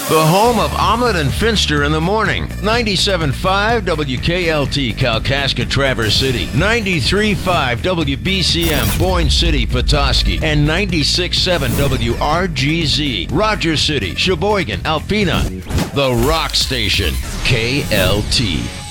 The home of Omelet and Finster in the morning. 97.5 WKLT Kalkaska Traverse City. 93.5 WBCM Boyne City Petoskey. And 96.7 WRGZ Rogers City, Sheboygan, Alpena. The Rock Station. KLT.